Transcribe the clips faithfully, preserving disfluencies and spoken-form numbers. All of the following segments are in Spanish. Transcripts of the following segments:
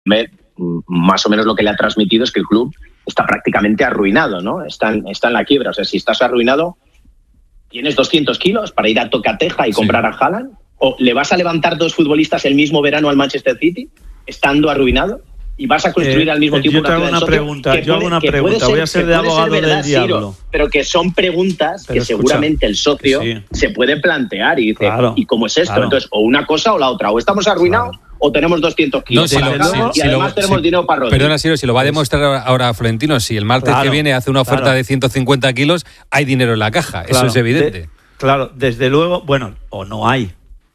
más o menos lo que le ha transmitido es que el club está prácticamente arruinado, ¿no? Está en, está en la quiebra. O sea, si estás arruinado, ¿tienes doscientos kilos para ir a Tocateja y comprar sí. a Haaland? ¿O le vas a levantar dos futbolistas el mismo verano al Manchester City, estando arruinado? ¿Y vas a construir eh, al mismo tiempo yo te hago una pregunta, yo hago una pregunta, voy a ser de abogado verdad, del diablo. Ciro, pero que son preguntas pero que escucha, seguramente el socio sí. se puede plantear y dice, claro, ¿y cómo es esto? Claro. Entonces, o una cosa o la otra, o estamos arruinados claro. o tenemos doscientos kilos no, para si lo, luego, y si además lo, tenemos si, dinero para Rodri. Perdona, Ciro, si lo va a demostrar ahora Florentino, si el martes claro, que viene hace una oferta claro. de ciento cincuenta kilos, hay dinero en la caja, claro, eso es evidente. De, claro, desde luego, bueno, o no hay.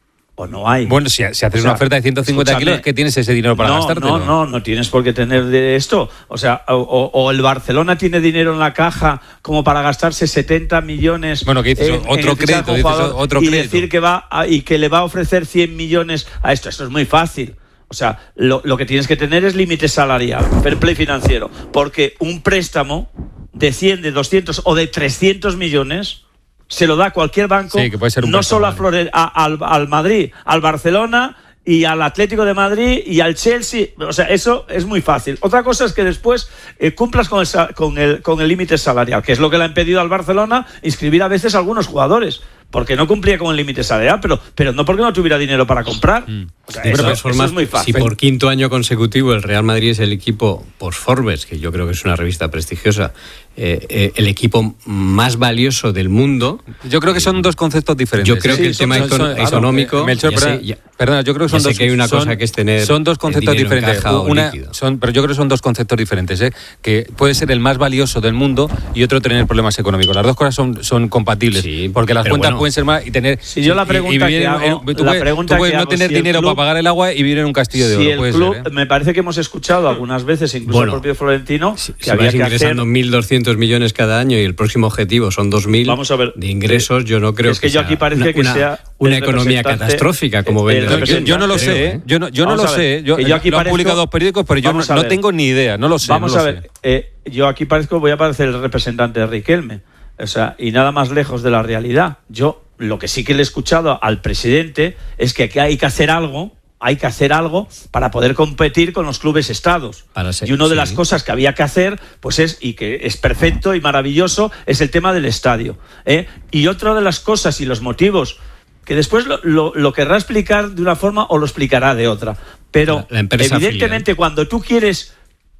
O no hay. Bueno, si, si haces o sea, una oferta de ciento cincuenta kilos, ¿qué tienes ese dinero para no, gastarte? No, no, no tienes por qué tener de esto. O sea, o, o el Barcelona tiene dinero en la caja como para gastarse setenta millones. Bueno, que dices en, otro en crédito, dices otro y crédito. decir que va a, y que le va a ofrecer cien millones a esto. Esto es muy fácil. O sea, lo, lo que tienes que tener es límite salarial, fair play financiero, porque un préstamo de cien, de doscientos o de trescientos millones se lo da cualquier banco, sí, que puede ser un no solo a Flore- a, al, al Madrid, al Barcelona y al Atlético de Madrid y al Chelsea. O sea, eso es muy fácil. Otra cosa es que después eh, cumplas con el, con el con el límite salarial, que es lo que le ha impedido al Barcelona inscribir a veces a algunos jugadores, porque no cumplía con el límite salarial, pero, pero no porque no tuviera dinero para comprar. Mm. O sea, eso, eso formas, es muy fácil. Si por quinto año consecutivo el Real Madrid es el equipo, por Forbes, que yo creo que es una revista prestigiosa, eh, eh, el equipo más valioso del mundo. Yo creo que son dos conceptos diferentes. Yo creo sí, que el son, tema son, econ- son, económico... Claro, Melchor, ya perdona, sé, ya, perdona, yo creo que son ya dos... sé que hay una son, cosa que es tener... Son dos conceptos diferentes. Una, son, pero yo creo que son dos conceptos diferentes, ¿eh? Que puede ser el más valioso del mundo y otro tener problemas económicos. Las dos cosas son, son compatibles, sí, porque las cuentas bueno, pueden ser más y tener... Si yo la pregunta y, y que hago... En, tú la puedes, pregunta tú puedes que no hago, tener si dinero club, para pagar el agua y vivir en un castillo de oro. Si el puede club, ser, ¿eh? Me parece que hemos escuchado algunas veces, incluso bueno, el propio Florentino, si, que si había vas que ingresando hacer... mil doscientos millones cada año y el próximo objetivo son dos mil de ingresos, yo no creo es que, que yo aquí parece una, que una, sea una economía catastrófica como ven. No, yo, yo no lo sé, ¿eh? yo no, yo no lo sé. Yo, yo aquí lo han publicado dos periódicos, pero yo no, no tengo ni idea, no lo sé. Vamos no a lo ver, sé. Eh, yo aquí parezco, voy a parecer el representante de Riquelme, o sea, y nada más lejos de la realidad. Yo lo que sí que le he escuchado al presidente es que aquí hay que hacer algo. Hay que hacer algo para poder competir con los clubes estados. Ser, y una de sí. las cosas que había que hacer, pues es, y que es perfecto y maravilloso, es el tema del estadio. ¿eh? Y otra de las cosas y los motivos, que después lo, lo, lo querrá explicar de una forma o lo explicará de otra. Pero la, la evidentemente filial. Cuando tú quieres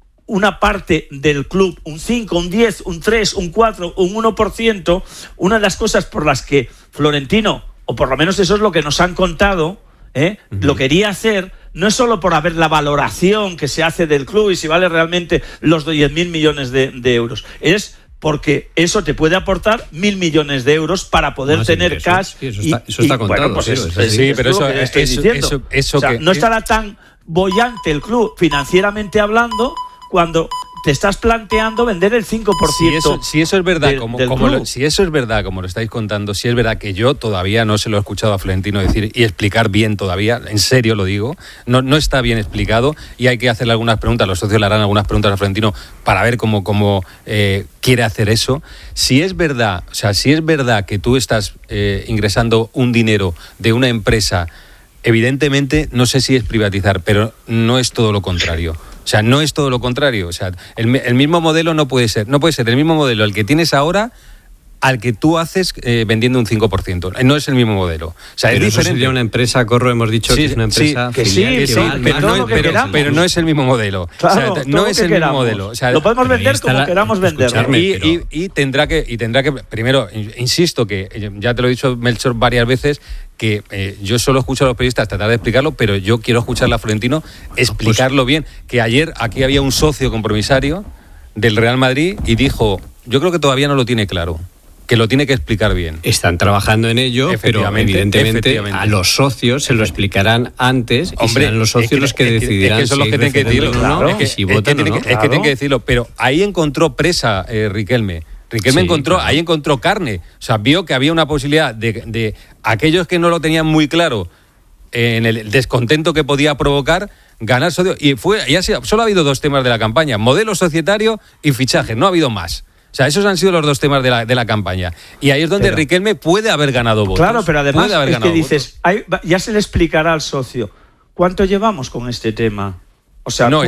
una parte del club, un cinco, un diez, un tres, un cuatro, un uno por ciento, una de las cosas por las que Florentino, o por lo menos eso es lo que nos han contado, ¿Eh? Uh-huh. lo quería hacer, no es solo por haber la valoración que se hace del club y si vale realmente los diez mil millones de, de euros, es porque eso te puede aportar mil millones de euros para poder Más tener ingresos. cash. Sí, eso está, eso está y, contado. Bueno, pues sí, eso, eso es, sí, es pero eso, que estoy eso, diciendo. eso, eso o sea, que, no estará tan bollante el club financieramente hablando cuando te estás planteando vender el cinco por ciento. Si eso, si eso es verdad, del, como, del como club. lo, si eso es verdad, como lo estáis contando, si es verdad que yo todavía no se lo he escuchado a Florentino decir y explicar bien todavía, en serio lo digo, no, no está bien explicado y hay que hacerle algunas preguntas, los socios le harán algunas preguntas a Florentino para ver cómo, cómo eh, quiere hacer eso. Si es verdad, o sea, si es verdad que tú estás eh, ingresando un dinero de una empresa, evidentemente no sé si es privatizar, pero no es todo lo contrario. O sea, no es todo lo contrario. O sea, el, el mismo modelo no puede ser. No puede ser el mismo modelo el que tienes ahora al que tú haces eh, vendiendo un cinco por ciento. No es el mismo modelo. O sea, pero es eso diferente. sería una empresa, Corro, hemos dicho sí, que es una empresa sí, que filial, sí, que sí, va, pero, no, pero, pero no es el mismo modelo. Claro, o sea, no es el queramos. mismo modelo. O sea, lo podemos vender como la, queramos venderlo. Y, pero... y, y, tendrá que, y tendrá que, primero, insisto que ya te lo he dicho, Melchor, varias veces, que eh, yo solo escucho a los periodistas tratar de explicarlo, pero yo quiero escucharle a Florentino explicarlo bien. Que ayer aquí había un socio compromisario del Real Madrid y dijo, yo creo que todavía no lo tiene claro, que lo tiene que explicar bien. Están trabajando en ello, pero evidentemente a los socios se lo explicarán antes. Hombre, y serán los socios es que, los que es decidirán. Es que son si los que tienen que decirlo. Claro, es que, si es votan que, tienen, o no. que, es que tienen que decirlo. Pero ahí encontró presa eh, Riquelme. Riquelme sí, encontró, claro. ahí encontró carne. O sea, vio que había una posibilidad de, de aquellos que no lo tenían muy claro en el descontento que podía provocar, ganar socio. Y fue, y así, solo ha habido dos temas de la campaña: modelo societario y fichaje. No ha habido más. O sea, esos han sido los dos temas de la, de la campaña. Y ahí es donde pero, Riquelme puede haber ganado votos. Claro, pero además es que dices, votos. hay, ya se le explicará al socio, ¿cuánto llevamos con este tema? O sea, no,